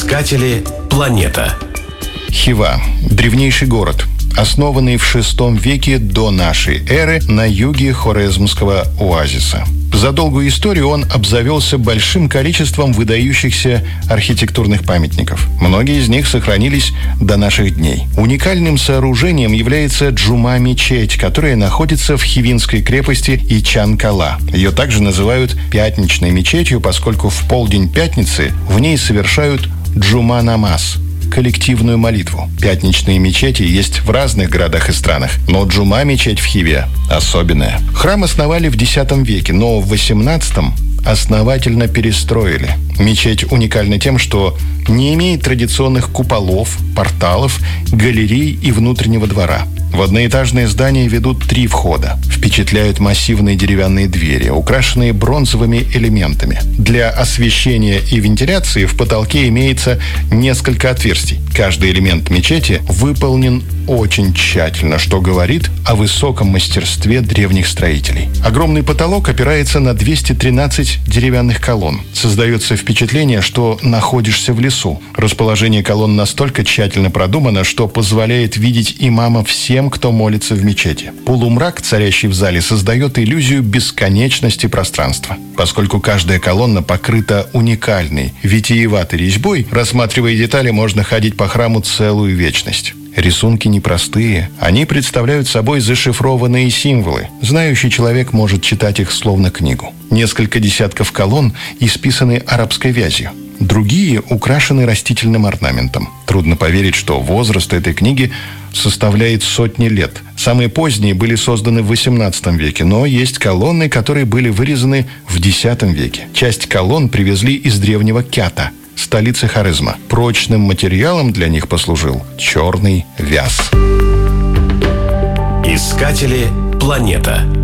Искатели планета. Хива – древнейший город, основанный в VI веке до нашей эры на юге Хорезмского оазиса. За долгую историю он обзавелся большим количеством выдающихся архитектурных памятников. Многие из них сохранились до наших дней. Уникальным сооружением является Джума-мечеть, которая находится в хивинской крепости Ичан-Кала. Ее также называют пятничной мечетью, поскольку в полдень пятницы в ней совершают джума-намаз – коллективную молитву. Пятничные мечети есть в разных городах и странах, но Джума-мечеть в Хиве особенная. Храм основали в X веке, но в XVIII основательно перестроили. Мечеть уникальна тем, что не имеет традиционных куполов, порталов, галерей и внутреннего двора. В одноэтажные здания ведут 3 входа. Впечатляют массивные деревянные двери, украшенные бронзовыми элементами. Для освещения и вентиляции в потолке имеется несколько отверстий. Каждый элемент мечети выполнен очень тщательно, что говорит о высоком мастерстве древних строителей. Огромный потолок опирается на 213 деревянных колонн. Создается впечатление, что находишься в лесу. Расположение колонн настолько тщательно продумано, что позволяет видеть имама всем, кто молится в мечети. Полумрак, царящий в зале, создает иллюзию бесконечности пространства. Поскольку каждая колонна покрыта уникальной, витиеватой резьбой, рассматривая детали, можно ходить по храму целую вечность. Рисунки непростые. Они представляют собой зашифрованные символы. Знающий человек может читать их словно книгу. Несколько десятков колонн исписаны арабской вязью. Другие украшены растительным орнаментом. Трудно поверить, что возраст этой книги составляет сотни лет. Самые поздние были созданы в XVIII веке, но есть колонны, которые были вырезаны в X веке. Часть колонн привезли из древнего Кята, столицы Хорезма. Прочным материалом для них послужил черный вяз. Искатели планета.